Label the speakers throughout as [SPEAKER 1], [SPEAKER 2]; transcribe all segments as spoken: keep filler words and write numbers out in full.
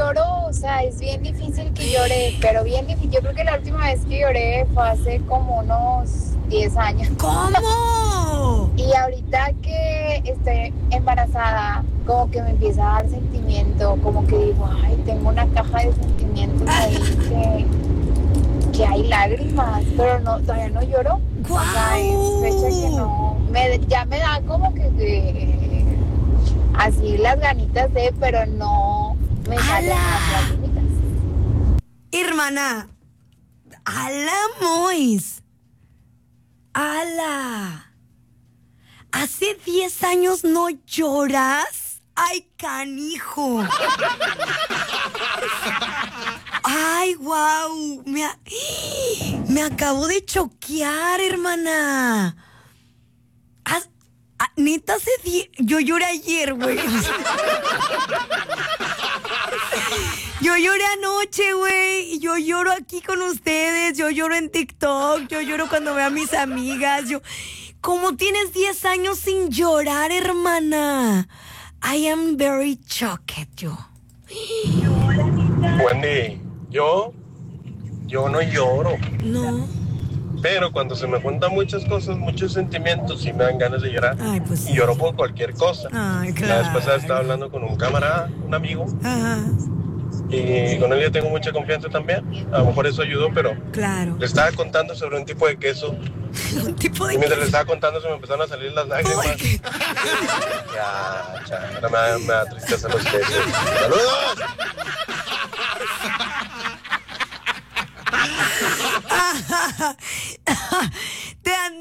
[SPEAKER 1] lloro, o sea, es bien difícil que llore, pero bien difícil. Yo creo que la última vez que lloré fue hace como unos diez años.
[SPEAKER 2] ¿Cómo?
[SPEAKER 1] Y ahorita que estoy embarazada, como que me empieza a dar sentimiento, como que digo, ay, tengo una caja de sentimientos ahí que, que hay lágrimas, pero no, todavía no lloro.
[SPEAKER 2] ¡Guau!
[SPEAKER 1] O sea, es fecha que no, me, ya me da como que, que así las ganitas de, pero no me salen las lagrimitas.
[SPEAKER 2] Hermana, ala, Mois. Ala. ¿Hace diez años no lloras? ¡Ay, canijo! ¡Ay, wow! Me, a... me acabo de choquear, hermana. ¿Has... ah, neta, hace diez... Yo lloré ayer, güey. Yo lloré anoche, güey. Y yo lloro aquí con ustedes. Yo lloro en TikTok. Yo lloro cuando veo a mis amigas. Yo... ¿Cómo tienes diez años sin llorar, hermana? I am very shocked, yo.
[SPEAKER 3] Wendy, yo, yo no lloro.
[SPEAKER 2] No.
[SPEAKER 3] Pero cuando se me juntan muchas cosas, muchos sentimientos y me dan ganas de llorar.
[SPEAKER 2] Ay, pues sí.
[SPEAKER 3] Y lloro por cualquier cosa.
[SPEAKER 2] Ay,
[SPEAKER 3] La
[SPEAKER 2] claro.
[SPEAKER 3] vez pasada estaba hablando con un camarada, un amigo.
[SPEAKER 2] Ajá.
[SPEAKER 3] Y con él yo tengo mucha confianza también. A lo mejor eso ayudó, pero
[SPEAKER 2] Claro.
[SPEAKER 3] le estaba contando sobre un tipo de queso.
[SPEAKER 2] Un tipo de...
[SPEAKER 3] Y mientras le estaba contando se me empezaron a salir las lágrimas.
[SPEAKER 2] Ay,
[SPEAKER 3] Ya, ya, ahora me da, me da tristeza los quesos. ¡Saludos!
[SPEAKER 2] Te dan...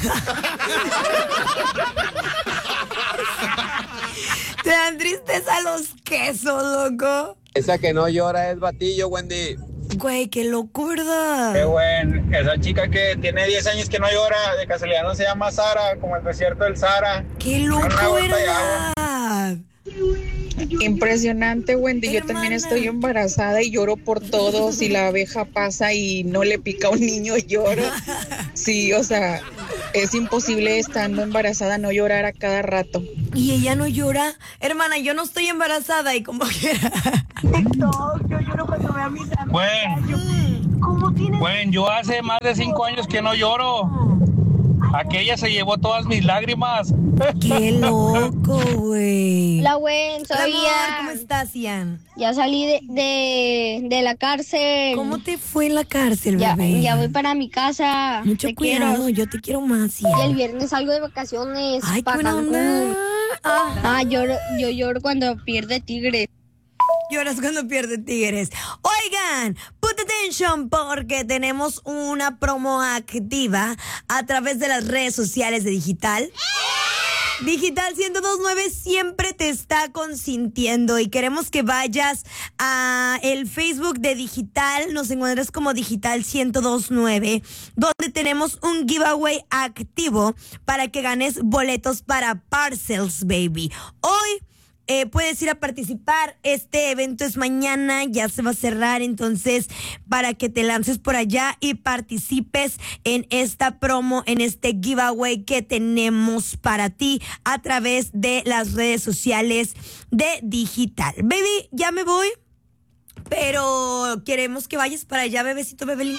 [SPEAKER 2] Te dan tristeza los quesos, loco.
[SPEAKER 4] Esa que no llora es Batillo, Wendy.
[SPEAKER 2] Güey, qué loco, ¿verdad?
[SPEAKER 5] Qué bueno, esa chica que tiene diez años que no llora, de casualidad no se llama Sara, como el desierto del Sahara.
[SPEAKER 2] Qué loco,
[SPEAKER 5] Una gota de agua.
[SPEAKER 2] ¿verdad?
[SPEAKER 6] Impresionante, Wendy. Yo
[SPEAKER 2] Hermana.
[SPEAKER 6] también estoy embarazada y lloro por todo. Si la abeja pasa y no le pica a un niño, lloro. Sí, o sea, es imposible estando embarazada no llorar a cada rato.
[SPEAKER 2] Y ella no llora. Hermana, yo no estoy embarazada y como quiera. TikTok, yo lloro cuando veo a mis amigas.
[SPEAKER 5] Bueno,
[SPEAKER 2] ¿Cómo tienes?
[SPEAKER 5] bueno, yo hace más de cinco años que no lloro. Aquella se llevó todas mis lágrimas.
[SPEAKER 2] Qué loco, güey.
[SPEAKER 7] Hola, güey, soy
[SPEAKER 2] Amor,
[SPEAKER 7] Ian.
[SPEAKER 2] ¿cómo estás, Ian?
[SPEAKER 7] Ya salí de, de, de la cárcel.
[SPEAKER 2] ¿Cómo te fue en la cárcel,
[SPEAKER 7] ya,
[SPEAKER 2] bebé?
[SPEAKER 7] ya voy para mi casa.
[SPEAKER 2] Mucho
[SPEAKER 7] Te
[SPEAKER 2] cuidado,
[SPEAKER 7] quiero.
[SPEAKER 2] yo te quiero más,
[SPEAKER 7] Y el
[SPEAKER 2] Ian.
[SPEAKER 7] viernes salgo de vacaciones.
[SPEAKER 2] Ay, qué
[SPEAKER 7] pa'
[SPEAKER 2] buena onda.
[SPEAKER 7] Cancún.
[SPEAKER 2] Ah.
[SPEAKER 7] Ah, lloro, yo lloro cuando pierde Tigre.
[SPEAKER 2] Lloras cuando pierde Tigres. Oigan, put attention porque tenemos una promo activa a través de las redes sociales de Digital. Digital ciento dos punto nueve siempre te está consintiendo y queremos que vayas a el Facebook de Digital, nos encuentras como Digital ciento dos punto nueve, donde tenemos un giveaway activo para que ganes boletos para Parcels, baby. Hoy Eh, puedes ir a participar. Este evento es mañana, ya se va a cerrar, entonces para que te lances por allá y participes en esta promo, en este giveaway que tenemos para ti a través de las redes sociales de Digital. Baby, ya me voy, pero queremos que vayas para allá, bebecito, bebelín.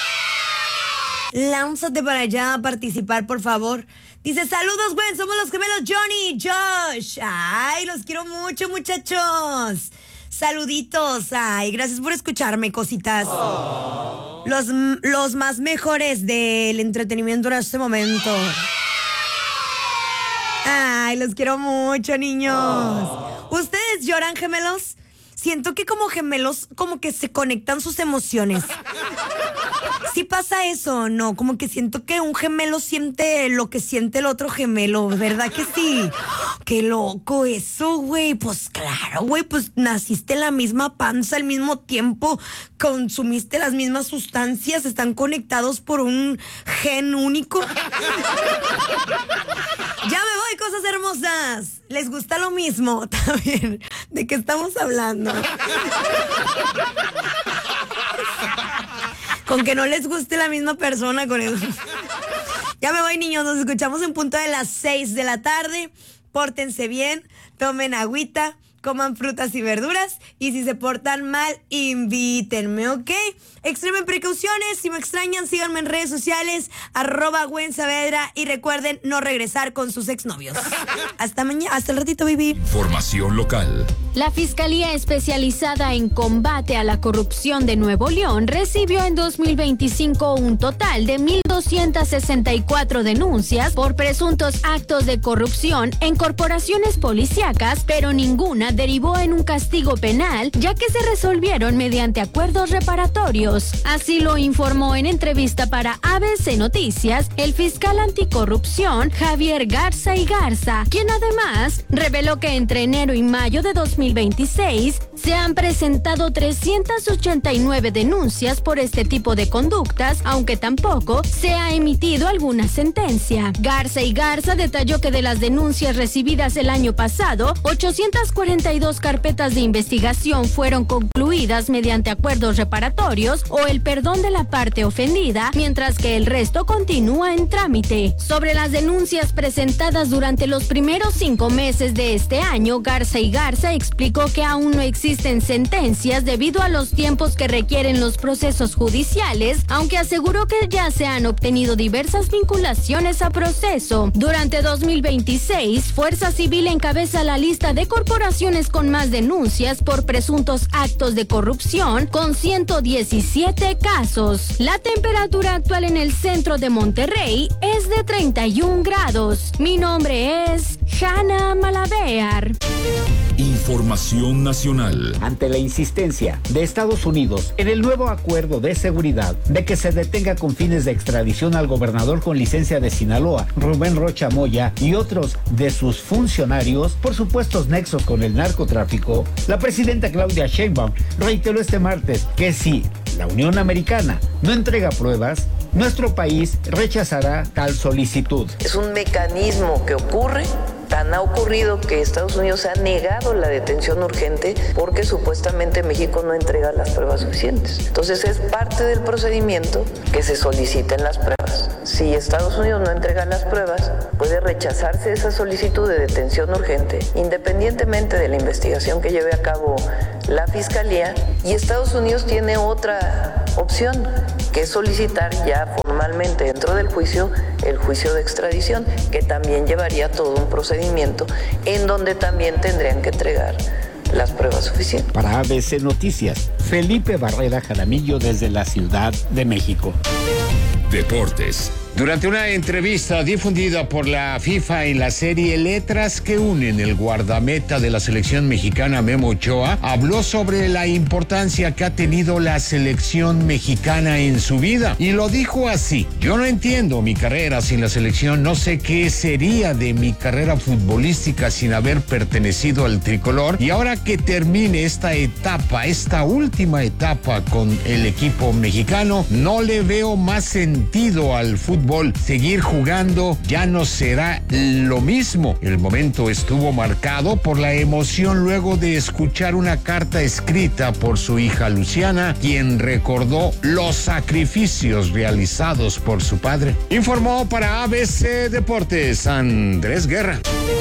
[SPEAKER 2] Lánzate para allá a participar, por favor. Dice, saludos, güey, somos los gemelos Johnny y Josh. Ay, los quiero mucho, muchachos. Saluditos. Ay, gracias por escucharme, cositas. Oh. Los, los más mejores del entretenimiento en este momento. Ay, los quiero mucho, niños. Oh. ¿Ustedes lloran, gemelos? Siento que como gemelos como que se conectan sus emociones. ¿Sí pasa eso o no? Como que siento que un gemelo siente lo que siente el otro gemelo, ¿verdad que sí? Qué loco eso, güey. Pues claro, güey, pues naciste en la misma panza al mismo tiempo, consumiste las mismas sustancias, están conectados por un gen único. Ya me voy, cosas hermosas. ¿Les gusta lo mismo? También. ¿De qué estamos hablando? Con que no les guste la misma persona, con eso. Ya me voy, niños. Nos escuchamos en punto de las seis de la tarde. Pórtense bien, tomen agüita, coman frutas y verduras y si se portan mal, invítenme, ¿ok? Extremen precauciones, si me extrañan, síganme en redes sociales, arroba Gwen Saavedra y recuerden no regresar con sus exnovios. Hasta mañana, hasta el ratito, baby.
[SPEAKER 8] Formación local.
[SPEAKER 9] La Fiscalía Especializada en Combate a la Corrupción de Nuevo León recibió en dos mil veinticinco un total de mil doscientas sesenta y cuatro denuncias por presuntos actos de corrupción en corporaciones policíacas, pero ninguna derivó en un castigo penal, ya que se resolvieron mediante acuerdos reparatorios. Así lo informó en entrevista para A B C Noticias el fiscal anticorrupción Javier Garza y Garza, quien además reveló que entre enero y mayo de dos mil veintiséis se han presentado trescientas ochenta y nueve denuncias por este tipo de conductas, aunque tampoco se ha emitido alguna sentencia. Garza y Garza detalló que de las denuncias recibidas el año pasado, ochocientas cuarenta y dos carpetas de investigación fueron concluidas mediante acuerdos reparatorios o el perdón de la parte ofendida, mientras que el resto continúa en trámite. Sobre las denuncias presentadas durante los primeros cinco meses de este año, Garza y Garza explicó que aún no existen sentencias debido a los tiempos que requieren los procesos judiciales, aunque aseguró que ya se han obtenido diversas vinculaciones a proceso. Durante dos mil veintiséis, Fuerza Civil encabeza la lista de corporaciones con más denuncias por presuntos actos de corrupción, con ciento diecisiete casos. La temperatura actual en el centro de Monterrey es de treinta y un grados. Mi nombre es Hanna Malavear.
[SPEAKER 8] Información nacional.
[SPEAKER 10] Ante la insistencia de Estados Unidos en el nuevo acuerdo de seguridad de que se detenga con fines de extradición al gobernador con licencia de Sinaloa, Rubén Rocha Moya, y otros de sus funcionarios por supuestos nexos con el narcotráfico, la presidenta Claudia Sheinbaum reiteró este martes que si la Unión Americana no entrega pruebas, nuestro país rechazará tal solicitud.
[SPEAKER 11] Es un mecanismo que ocurre. Tan ha ocurrido que Estados Unidos ha negado la detención urgente porque supuestamente México no entrega las pruebas suficientes. Entonces es parte del procedimiento que se soliciten las pruebas. Si Estados Unidos no entrega las pruebas, puede rechazarse esa solicitud de detención urgente, independientemente de la investigación que lleve a cabo la Fiscalía. Y Estados Unidos tiene otra opción, que es solicitar ya formalmente dentro del juicio el juicio de extradición, que también llevaría todo un procedimiento en donde también tendrían que entregar las pruebas suficientes.
[SPEAKER 10] Para A B C Noticias, Felipe Barrera Jaramillo desde la Ciudad de México.
[SPEAKER 8] Deportes.
[SPEAKER 12] Durante una entrevista difundida por la FIFA en la serie Letras que unen, el guardameta de la selección mexicana Memo Ochoa habló sobre la importancia que ha tenido la selección mexicana en su vida y lo dijo así: yo no entiendo mi carrera sin la selección, no sé qué sería de mi carrera futbolística sin haber pertenecido al tricolor, y ahora que termine esta etapa, esta última etapa con el equipo mexicano, no le veo más sentido al fútbol. Seguir jugando ya no será lo mismo. El momento estuvo marcado por la emoción luego de escuchar una carta escrita por su hija Luciana, quien recordó los sacrificios realizados por su padre. Informó para A B C Deportes Andrés Guerra.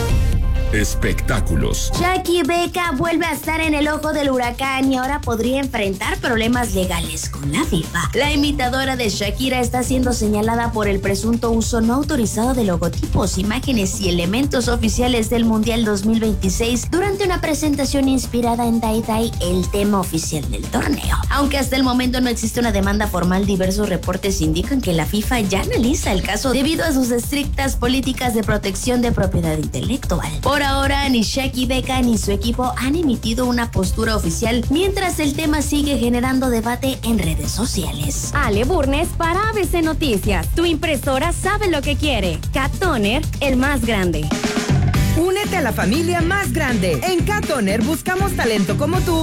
[SPEAKER 8] Espectáculos.
[SPEAKER 13] Shakira Becca vuelve a estar en el ojo del huracán y ahora podría enfrentar problemas legales con la FIFA. La imitadora de Shakira está siendo señalada por el presunto uso no autorizado de logotipos, imágenes y elementos oficiales del Mundial dos mil veintiséis durante una presentación inspirada en Dai Dai, el tema oficial del torneo. Aunque hasta el momento no existe una demanda formal, diversos reportes indican que la FIFA ya analiza el caso debido a sus estrictas políticas de protección de propiedad intelectual. Por ahora, ni Shakira Becca ni su equipo han emitido una postura oficial, mientras el tema sigue generando debate en redes sociales.
[SPEAKER 9] Ale Burnes para A B C Noticias. Tu impresora sabe lo que quiere. Cat Toner, el más grande.
[SPEAKER 14] Únete a la familia más grande. En Cat Toner buscamos talento como tú